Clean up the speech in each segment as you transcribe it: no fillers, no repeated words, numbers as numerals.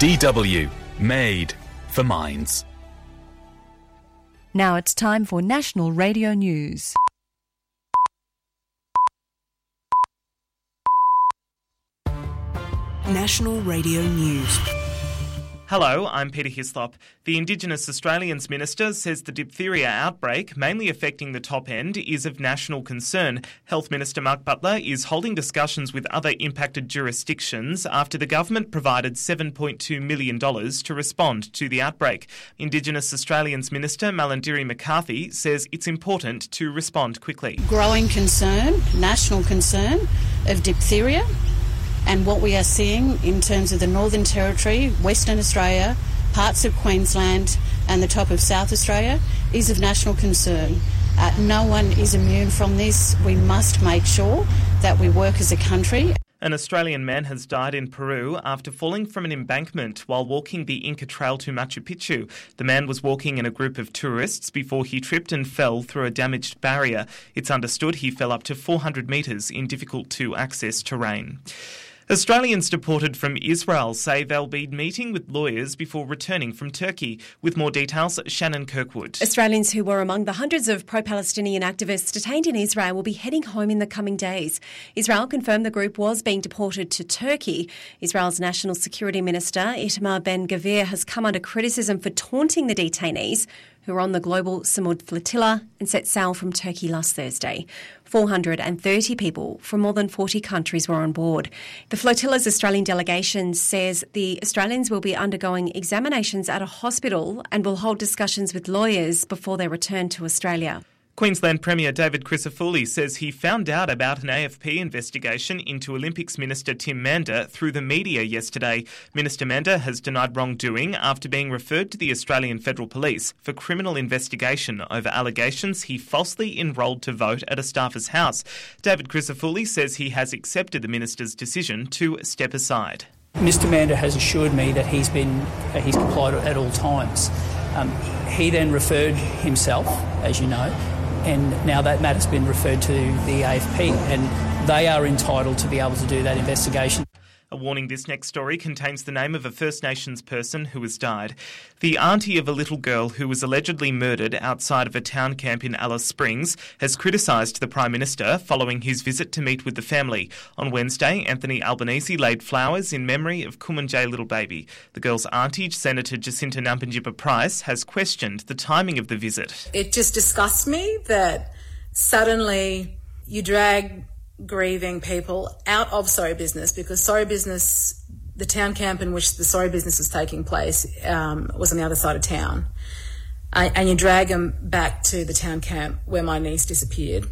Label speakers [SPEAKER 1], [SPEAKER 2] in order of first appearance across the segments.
[SPEAKER 1] DW, made for minds.
[SPEAKER 2] Now it's time for National Radio News.
[SPEAKER 3] National Radio News.
[SPEAKER 4] Hello, I'm Peter Hislop. The Indigenous Australians Minister says the diphtheria outbreak, mainly affecting the top end, is of national concern. Health Minister Mark Butler is holding discussions with other impacted jurisdictions after the government provided $7.2 million to respond to the outbreak. Indigenous Australians Minister Malarndirri McCarthy says it's important to respond quickly.
[SPEAKER 5] Growing concern, national concern of diphtheria. And what we are seeing in terms of the Northern Territory, Western Australia, parts of Queensland and the top of South Australia is of national concern. No one is immune from this. We must make sure that we work as a country.
[SPEAKER 4] An Australian man has died in Peru after falling from an embankment while walking the Inca Trail to Machu Picchu. The man was walking in a group of tourists before he tripped and fell through a damaged barrier. It's understood he fell up to 400 metres in difficult-to-access terrain. Australians deported from Israel say they'll be meeting with lawyers before returning from Turkey. With more details, Shannon Kirkwood.
[SPEAKER 6] Australians who were among the hundreds of pro-Palestinian activists detained in Israel will be heading home in the coming days. Israel confirmed the group was being deported to Turkey. Israel's National Security Minister, Itamar Ben-Gvir, has come under criticism for taunting the detainees who were on the global Samud flotilla and set sail from Turkey last Thursday. 430 people from more than 40 countries were on board. The flotilla's Australian delegation says the Australians will be undergoing examinations at a hospital and will hold discussions with lawyers before they return to Australia.
[SPEAKER 4] Queensland Premier David Crisafulli says he found out about an AFP investigation into Olympics Minister Tim Mander through the media yesterday. Minister Mander has denied wrongdoing after being referred to the Australian Federal Police for criminal investigation over allegations he falsely enrolled to vote at a staffer's house. David Crisafulli says he has accepted the minister's decision to step aside.
[SPEAKER 7] Mr Mander has assured me that he's complied at all times. He then referred himself, as you know, and now that matter's been referred to the AFP, and they are entitled to be able to do that investigation.
[SPEAKER 4] A warning, this next story contains the name of a First Nations person who has died. The auntie of a little girl who was allegedly murdered outside of a town camp in Alice Springs has criticised the Prime Minister following his visit to meet with the family. On Wednesday, Anthony Albanese laid flowers in memory of Kumanjay little baby. The girl's auntie, Senator Jacinta Nampijinpa Price, has questioned the timing of the visit.
[SPEAKER 8] It just disgusts me that suddenly you drag grieving people out of Sorry Business, because Sorry Business, the town camp in which the Sorry Business was taking place, was on the other side of town. And you drag them back to the town camp where my niece disappeared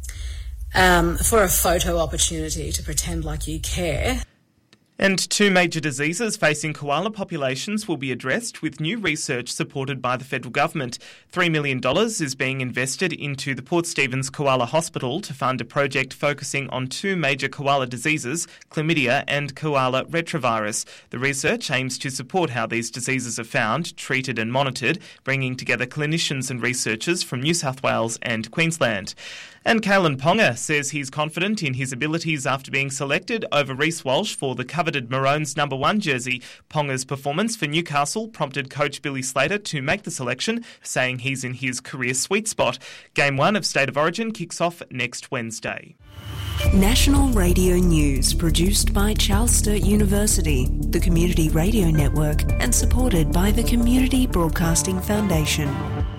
[SPEAKER 8] for a photo opportunity to pretend like you care.
[SPEAKER 4] And two major diseases facing koala populations will be addressed with new research supported by the federal government. $3 million is being invested into the Port Stephens Koala Hospital to fund a project focusing on two major koala diseases, chlamydia and koala retrovirus. The research aims to support how these diseases are found, treated and monitored, bringing together clinicians and researchers from New South Wales and Queensland. And Kalyn Ponga says he's confident in his abilities after being selected over Reece Walsh for the coveted Maroons #1 jersey. Ponga's performance for Newcastle prompted coach Billy Slater to make the selection, saying he's in his career sweet spot. Game 1 of State of Origin kicks off next Wednesday.
[SPEAKER 3] National Radio News, produced by Charles Sturt University, the Community Radio Network, and supported by the Community Broadcasting Foundation.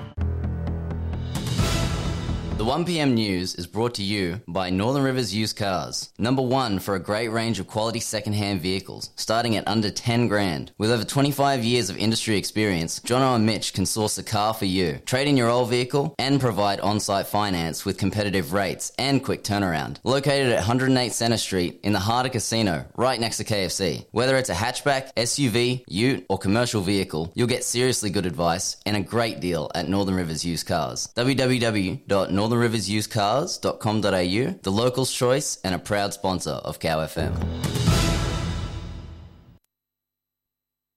[SPEAKER 9] The 1pm News is brought to you by Northern Rivers Used Cars. #1 for a great range of quality second-hand vehicles, starting at under 10 grand. With over 25 years of industry experience, Jono and Mitch can source a car for you. Trade in your old vehicle and provide on-site finance with competitive rates and quick turnaround. Located at 108 Centre Street in the heart of Casino, right next to KFC. Whether it's a hatchback, SUV, ute or commercial vehicle, you'll get seriously good advice and a great deal at Northern Rivers Used Cars. www.northernriversusedcars.com.au, the locals' choice and a proud sponsor of Cow FM.